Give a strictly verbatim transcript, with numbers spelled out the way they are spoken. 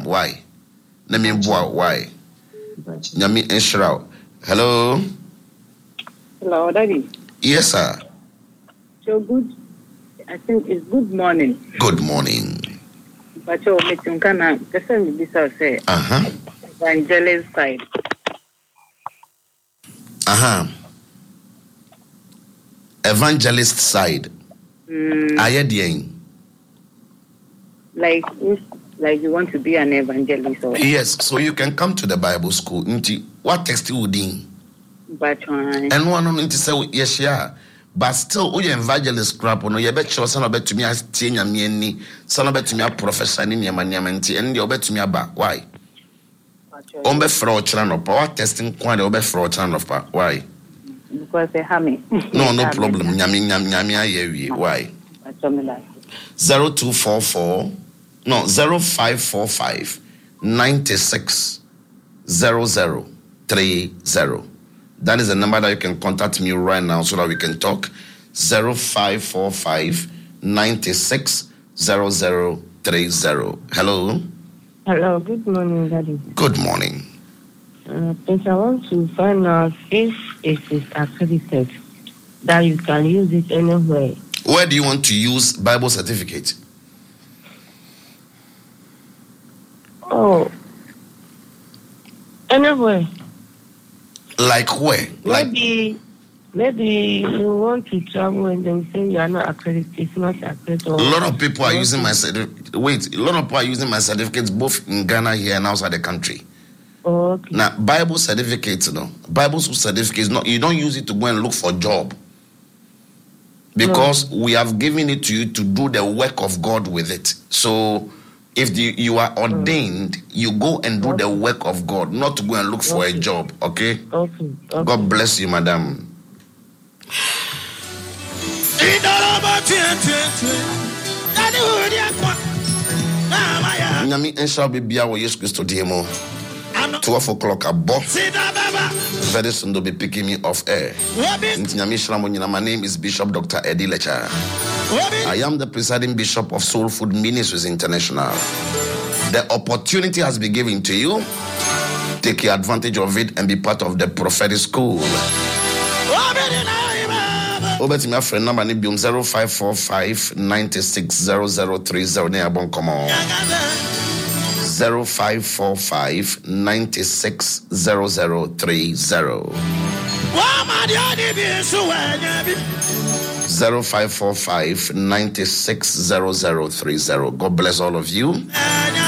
why? Let me boy, why? Nyami Enshroud. Hello? Hello, Daddy. Yes, sir. So good. I think it's good morning. Good morning. But you're meeting Kana, the same this I say. Uh huh. Evangelist side. Uh huh. Evangelist side. Mm, Are you like, if, like you want to be an evangelist or yes, so you can come to the Bible school. What text you would in? but uh, And one on to say yes, yeah. But still, we evangelist crap on your bet your son about to me as teen and me, son about to me a professor in your manamenti, and your bet to me about why? Ombe fraud channel of power testing quite over fraud channel of power. Why? because they have me. No, no problem. Nyami nyami nyami ayewi. Why? Zero two four four, no zero five four five ninety six zero zero three zero. That is the number that you can contact me right now so that we can talk. Zero five four five ninety six zero zero three zero. Hello. Hello. Good morning, Daddy. Good morning. Uh, please, I want to find out if it is accredited that you can use it anywhere. Where do you want to use Bible certificate? Oh, anywhere. Like where? Like Maybe, maybe you want to travel and then say you are not accredited. It's not accredited. a lot of people are using my certificate. Wait, a lot of people are using my certificates both in Ghana here and outside the country. Oh, okay. Now, Bible certificates, you know, Bible school certificates, no, you don't use it to go and look for a job. Because no. we have given it to you to do the work of God with it. So, if the, you are ordained, you go and do okay. the work of God, not to go and look for okay. a job, okay? Okay. okay? God bless you, madam. Nyami Ensha Bibia wo Yesu Christo diemo. twelve o'clock above. Very soon they'll be picking me off air. My name is Bishop Doctor Eddie Lecha. I am the presiding bishop of Soul Food Ministries International. The opportunity has been given to you. Take advantage of it and be part of the prophetic school. Over to my friend number zero five four five ninety six zero zero three zero. Come on. Zero five four five ninety six zero zero three zero. Zero five four five ninety six zero zero three zero. God bless all of you.